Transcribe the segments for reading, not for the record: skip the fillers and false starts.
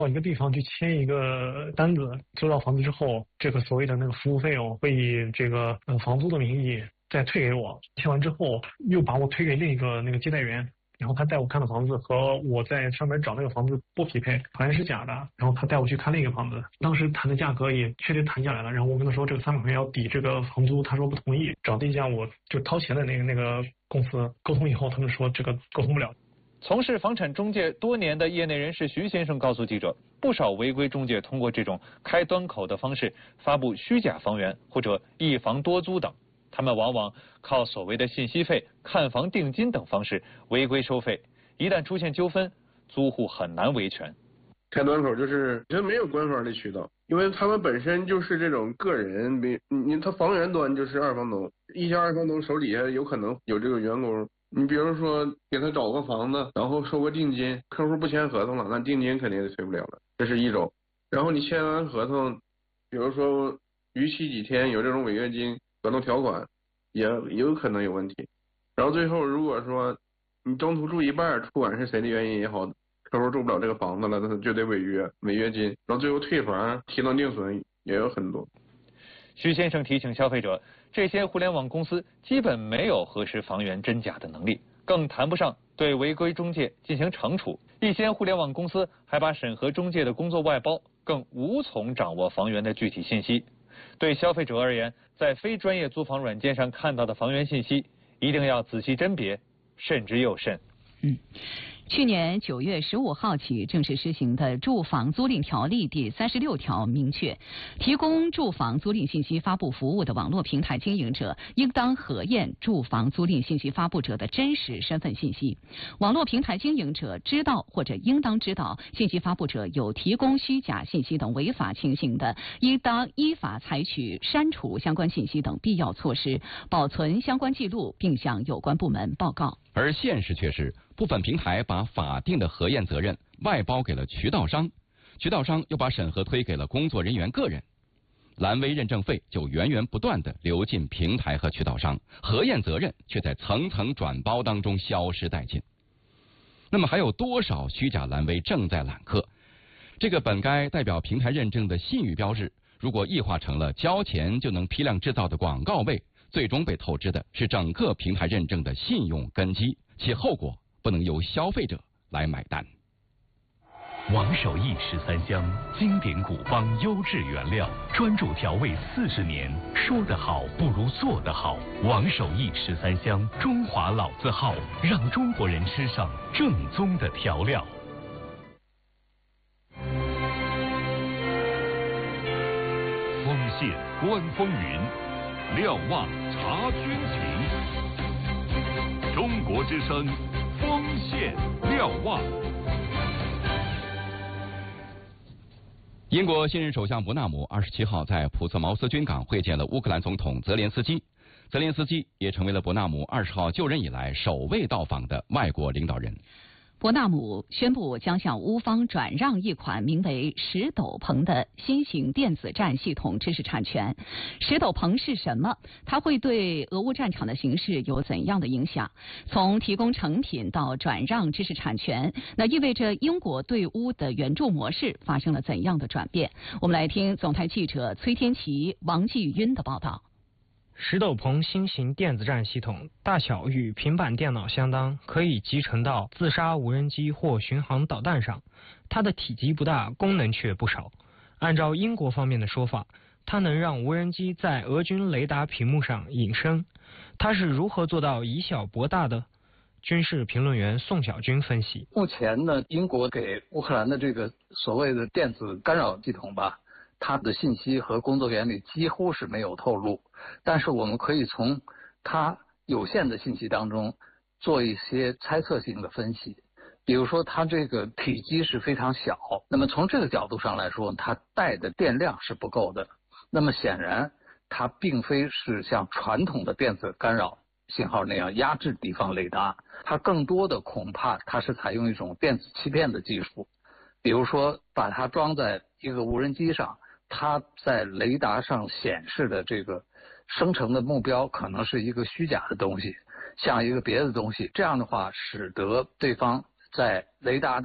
到一个地方去签一个单子，租到房子之后，这个所谓的那个服务费用会以这个房租的名义再退给我。签完之后，又把我推给另一个那个接待员，然后他带我看的房子和我在上面找那个房子不匹配，好像是假的。然后他带我去看另一个房子，当时谈的价格也确实谈下来了。然后我跟他说这个300块钱要抵这个房租，他说不同意。找地价我就掏钱的那个公司沟通以后，他们说这个沟通不了。 从事房产中介多年的业内人士徐先生告诉记者，不少违规中介通过这种开端口的方式发布虚假房源或者一房多租等，他们往往靠所谓的信息费、看房定金等方式违规收费，一旦出现纠纷，租户很难维权。 开端口就是没有官方的渠道，因为他们本身就是这种个人，他房源端就是二房东，一家二房东手底下有可能有这个员工。你比如说给他找个房子，然后收个定金，客户不签合同了，那定金肯定是退不了了，这是一种。然后你签完合同，比如说逾期几天有这种违约金合同条款，也有可能有问题。然后最后如果说你中途住一半，不管是谁的原因也好，客户住不了这个房子了，那就得违约金，然后最后退房提能定损也有很多。 徐先生提醒消费者，这些互联网公司基本没有核实房源真假的能力，更谈不上对违规中介进行惩处。一些互联网公司还把审核中介的工作外包，更无从掌握房源的具体信息。对消费者而言，在非专业租房软件上看到的房源信息，一定要仔细甄别，慎之又慎。 去年9月15号起正式施行的《住房租赁条例》第36条明确，提供住房租赁信息发布服务的网络平台经营者，应当核验住房租赁信息发布者的真实身份信息。网络平台经营者知道或者应当知道信息发布者有提供虚假信息等违法情形的，应当依法采取删除相关信息等必要措施，保存相关记录，并向有关部门报告。 而现实却是，部分平台把法定的核验责任外包给了渠道商，渠道商又把审核推给了工作人员个人，蓝 V 认证费就源源不断地流进平台和渠道商，核验责任却在层层转包当中消失殆尽。那么还有多少虚假蓝 V 正在揽客？这个本该代表平台认证的信誉标志，如果异化成了交钱就能批量制造的广告位，最终被透支的是整个平台认证的信用根基，其后果不能由消费者来买单。 王守义13香，经典古方，优质原料，专注调味40年，说得好不如做得好。王守义13香，中华老字号，让中国人吃上正宗的调料。丰县观风云，廖望察军情。中国之声，丰县廖望。 英国现任首相伯纳姆27号在普特茅斯军港会见了乌克兰总统泽连斯基，泽连斯基也成为了伯纳姆20号就任以来首位到访的外国领导人。 伯纳姆宣布将向乌方转让一款名为石斗篷的新型电子战系统知识产权。石斗篷是什么？它会对俄乌战场的形势有怎样的影响？从提供成品到转让知识产权，那意味着英国对乌的援助模式发生了怎样的转变？我们来听总台记者崔天琪、王继晕的报道。 石斗篷新型电子战系统大小与平板电脑相当，可以集成到自杀无人机或巡航导弹上。它的体积不大，功能却不少。按照英国方面的说法，它能让无人机在俄军雷达屏幕上隐身。它是如何做到以小博大的？军事评论员宋小军分析： 目前呢，英国给乌克兰的这个所谓的电子干扰系统吧，它的信息和工作原理几乎是没有透露。但是我们可以从它有限的信息当中做一些猜测性的分析，比如说它这个体积是非常小，那么从这个角度上来说，它带的电量是不够的。那么显然它并非是像传统的电子干扰信号那样压制敌方雷达，它更多的恐怕它是采用一种电子欺骗的技术，比如说把它装在一个无人机上，它在雷达上显示的这个生成的目标可能是一个虚假的东西，像一个别的东西，这样的话使得对方在雷达的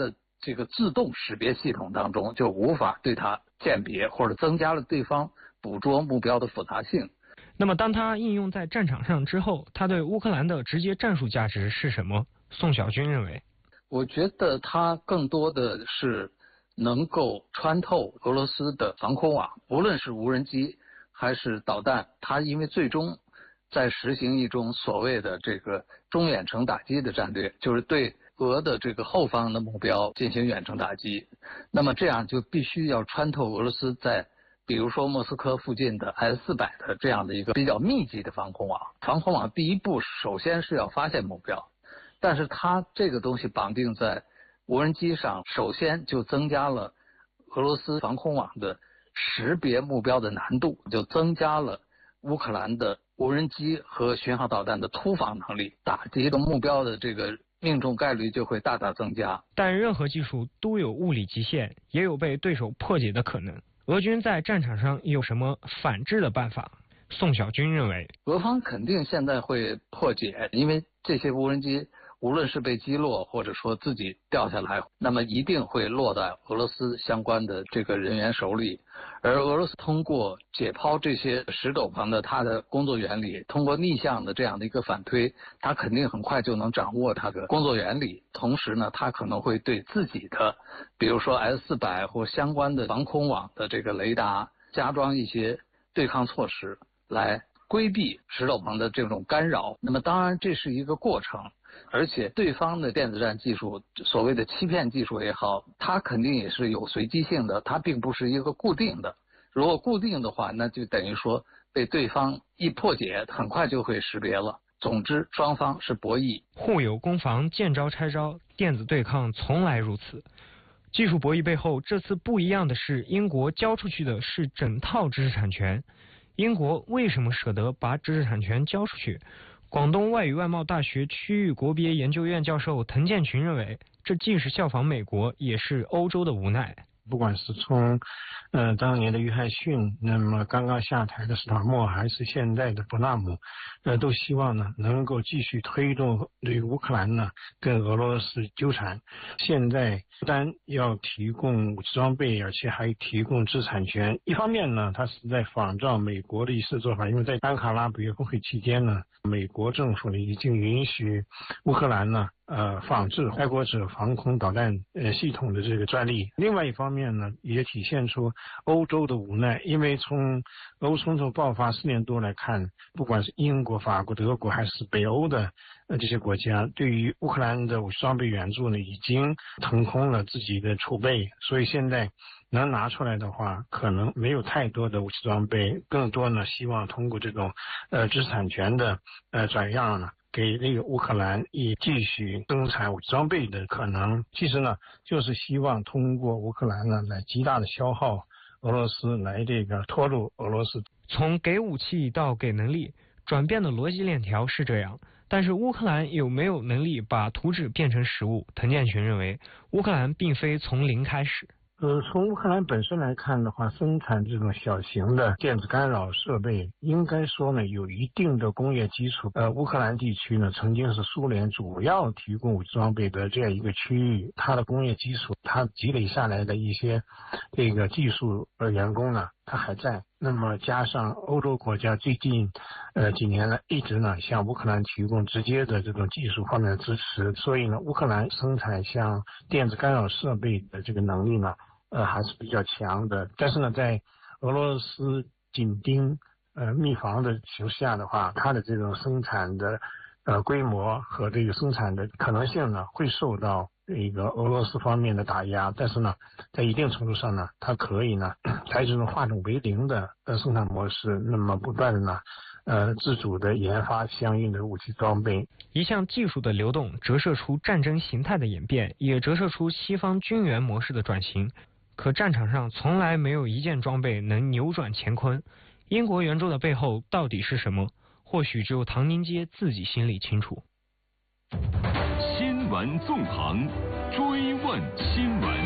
这个自动识别系统当中，就无法对它鉴别，或者增加了对方捕捉目标的复杂性。 那么当它应用在战场上之后，它对乌克兰的直接战术价值是什么？宋小军认为， 我觉得它更多的是能够穿透俄罗斯的防空网，无论是无人机还是导弹，它因为最终在实行一种所谓的这个中远程打击的战略，就是对俄的这个后方的目标进行远程打击。那么这样就必须要穿透俄罗斯在比如说莫斯科附近的 S-400的这样的一个比较密集的防空网。防空网第一步首先是要发现目标，但是它这个东西绑定在无人机上，首先就增加了俄罗斯防空网的识别目标的难度，就增加了乌克兰的无人机和巡航导弹的突防能力，打击的目标的这个命中概率就会大大增加。 但任何技术都有物理极限，也有被对手破解的可能。俄军在战场上有什么反制的办法？宋小军认为， 俄方肯定现在会破解，因为这些无人机无论是被击落或者说自己掉下来，那么一定会落在俄罗斯相关的这个人员手里。而俄罗斯通过解剖这些石斗篷的它的工作原理，通过逆向的这样的一个反推，它肯定很快就能掌握它的工作原理。同时呢，它可能会对自己的比如说 S-400或相关的防空网的这个雷达加装一些对抗措施，来规避石斗篷的这种干扰。那么当然这是一个过程，而且对方的电子战技术，所谓的欺骗技术也好，它肯定也是有随机性的，它并不是一个固定的。如果固定的话，那就等于说被对方一破解，很快就会识别了。总之，双方是博弈， 互有攻防，见招拆招，电子对抗从来如此。技术博弈背后，这次不一样的是，英国交出去的是整套知识产权。英国为什么舍得把知识产权交出去？广东外语外贸大学区域国别研究院教授滕建群认为，这既是效仿美国，也是欧洲的无奈。 不管是从当年的约翰逊，那么刚刚下台的斯塔默，还是现在的布纳姆，都希望呢能够继续推动对乌克兰呢跟俄罗斯纠缠。现在不但要提供武器装备，而且还提供知识产权。一方面呢，它是在仿照美国的一次做法，因为在安卡拉北约峰会期间呢，美国政府呢已经允许乌克兰呢仿制爱国者防空导弹系统的这个专利。另外一方面呢，也体现出欧洲的无奈，因为从俄乌冲突爆发4年多来看，不管是英国、法国、德国还是北欧的这些国家，对于乌克兰的武器装备援助呢，已经腾空了自己的储备，所以现在能拿出来的话，可能没有太多的武器装备，更多呢希望通过这种知识产权的转让呢，给那个乌克兰以继续生产武器装备的可能。其实呢，就是希望通过乌克兰呢来极大的消耗俄罗斯，来这个拖入俄罗斯。 从给武器到给能力，转变的逻辑链条是这样，但是乌克兰有没有能力把图纸变成实物？滕建群认为，乌克兰并非从零开始。 从乌克兰本身来看的话，生产这种小型的电子干扰设备，应该说呢有一定的工业基础。乌克兰地区呢曾经是苏联主要提供武器装备的这样一个区域，它的工业基础，它积累下来的一些这个技术员工呢，它还在。那么加上欧洲国家最近几年来一直呢向乌克兰提供直接的这种技术方面的支持，所以呢乌克兰生产像电子干扰设备的这个能力呢还是比较强的。但是呢在俄罗斯紧盯密防的形势下的话，它的这种生产的规模和这个生产的可能性呢会受到一个俄罗斯方面的打压，但是呢在一定程度上呢，它可以呢采取这种化整为零的生产模式，那么不断的呢自主的研发相应的武器装备。 一项技术的流动折射出战争形态的演变，也折射出西方军援模式的转型。可战场上从来没有一件装备能扭转乾坤。英国援助的背后到底是什么？或许只有唐宁街自己心里清楚。 新闻纵横，追问新闻。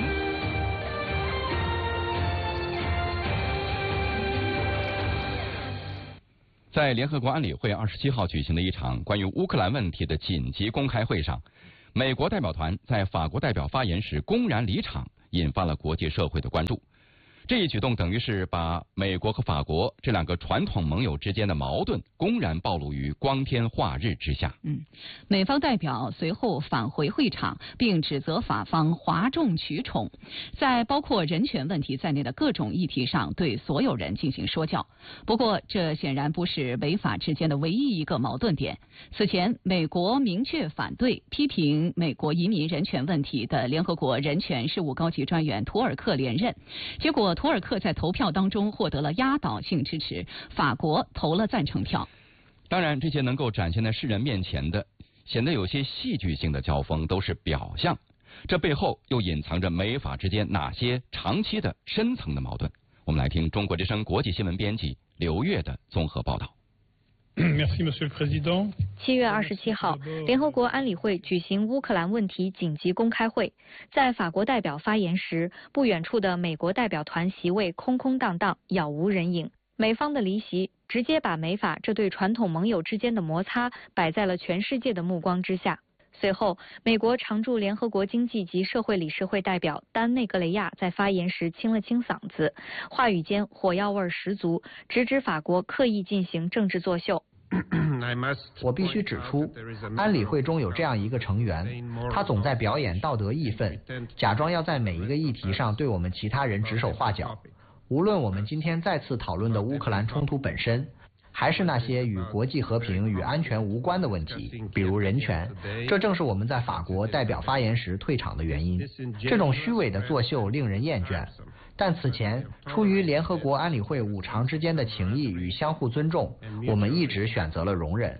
在联合国安理会27号举行的一场关于乌克兰问题的紧急公开会上， 美国代表团在法国代表发言时公然离场，引发了国际社会的关注。这一举动等于是把美国和法国这两个传统盟友之间的矛盾公然暴露于光天化日之下。 美方代表随后返回会场，并指责法方哗众取宠，在包括人权问题在内的各种议题上对所有人进行说教。不过，这显然不是美法之间的唯一一个矛盾点。此前，美国明确反对批评美国移民人权问题的联合国人权事务高级专员图尔克连任，结果图尔克在投票当中获得了压倒性支持，法国投了赞成票。 当然，这些能够展现在世人面前的显得有些戏剧性的交锋都是表象，这背后又隐藏着美法之间哪些长期的深层的矛盾？我们来听中国之声国际新闻编辑刘越的综合报道。 7月27号，联合国安理会举行乌克兰问题紧急公开会。在法国代表发言时，不远处的美国代表团席位空空荡荡，杳无人影。美方的离席直接把美法这对传统盟友之间的摩擦摆在了全世界的目光之下。随后，美国常驻联合国经济及社会理事会代表丹内格雷亚在发言时清了清嗓子，话语间火药味十足，直指法国刻意进行政治作秀。 我必须指出，安理会中有这样一个成员，他总在表演道德义愤，假装要在每一个议题上对我们其他人指手画脚。无论我们今天再次讨论的乌克兰冲突本身，还是那些与国际和平与安全无关的问题，比如人权，这正是我们在法国代表发言时退场的原因。这种虚伪的作秀令人厌倦，但此前出于联合国安理会五常之间的情谊与相互尊重，我们一直选择了容忍。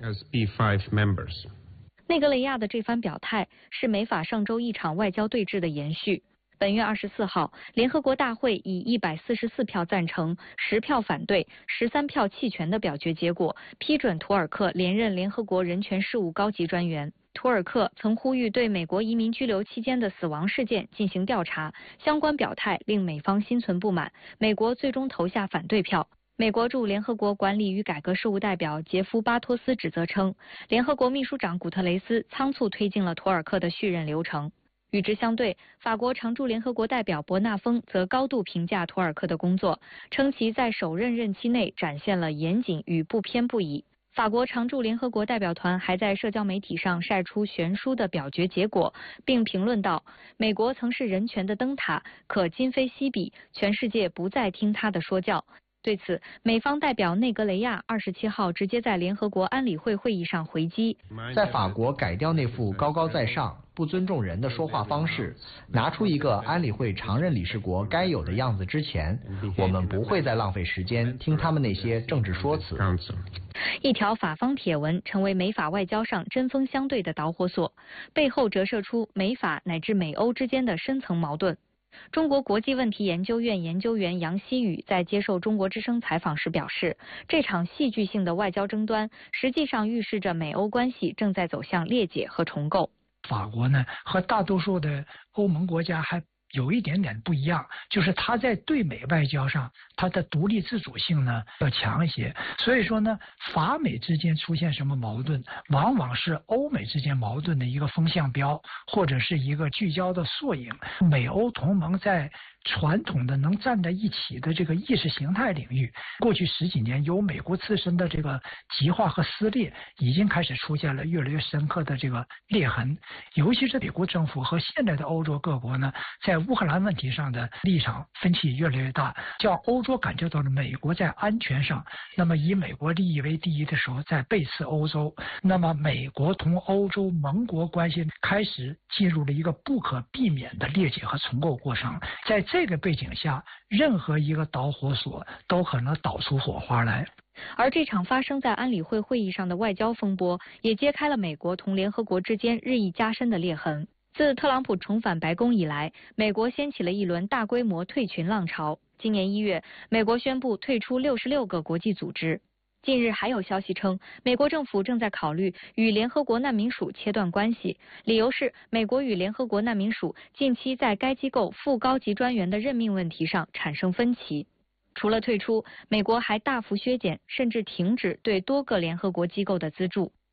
内格雷亚的这番表态是美法上周一场外交对峙的延续。本月24号，联合国大会以144票赞成、10票反对、13票弃权的表决结果，批准图尔克连任联合国人权事务高级专员。图尔克曾呼吁对美国移民拘留期间的死亡事件进行调查，相关表态令美方心存不满，美国最终投下反对票。美国驻联合国管理与改革事务代表杰夫·巴托斯指责称，联合国秘书长古特雷斯仓促推进了图尔克的续任流程。与之相对，法国常驻联合国代表伯纳丰则高度评价图尔克的工作，称其在首任任期内展现了严谨与不偏不倚。法国常驻联合国代表团还在社交媒体上晒出悬殊的表决结果，并评论道：“美国曾是人权的灯塔，可今非昔比，全世界不再听他的说教。”对此，美方代表内格雷亚27号直接在联合国安理会会议上回击：“ 在法国改掉那副高高在上、不尊重人的说话方式，拿出一个安理会常任理事国该有的样子之前，我们不会再浪费时间听他们那些政治说辞。” 一条法方帖文成为美法外交上针锋相对的导火索，背后折射出美法乃至美欧之间的深层矛盾。中国国际问题研究院研究员杨希宇在接受中国之声采访时表示，这场戏剧性的外交争端实际上预示着美欧关系正在走向裂解和重构。 法国呢，和大多数的欧盟国家还有一点点不一样，就是它在对美外交上，它的独立自主性呢要强一些。所以说呢，法美之间出现什么矛盾，往往是欧美之间矛盾的一个风向标，或者是一个聚焦的缩影。美欧同盟在传统的能站在一起的这个意识形态领域，过去10几年由美国自身的这个极化和撕裂，已经开始出现了越来越深刻的这个裂痕。尤其是美国政府和现在的欧洲各国呢，在乌克兰问题上的立场分歧越来越大，叫欧洲感觉到了美国在安全上，那么以美国利益为第一的时候在背刺欧洲，那么美国同欧洲盟国关系开始进入了一个不可避免的裂解和重构过程。在这个背景下，任何一个导火索都可能导出火花来。 而这场发生在安理会会议上的外交风波，也揭开了美国同联合国之间日益加深的裂痕。自特朗普重返白宫以来，美国掀起了一轮大规模退群浪潮。今年1月，美国宣布退出66个国际组织。近日还有消息称，美国政府正在考虑与联合国难民署切断关系，理由是美国与联合国难民署近期在该机构副高级专员的任命问题上产生分歧。除了退出，美国还大幅削减甚至停止对多个联合国机构的资助。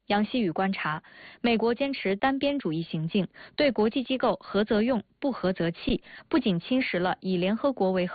杨希宇观察，美国坚持单边主义行径，对国际机构合则用，不合则弃，不仅侵蚀了以联合国为核